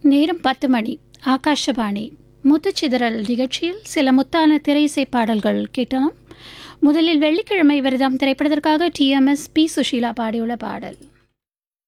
நேரம் 10 மணி. ஆகாஷவாணி முத்துச்சிதறல் நிகழ்ச்சியில் சில முத்தான திரையிசை பாடல்கள் கேட்டோம். முதலில் வெள்ளிக்கிழமை விரதம் திரைப்படத்திற்காக TMS பி சுஷீலா பாடியுள்ள பாடல்.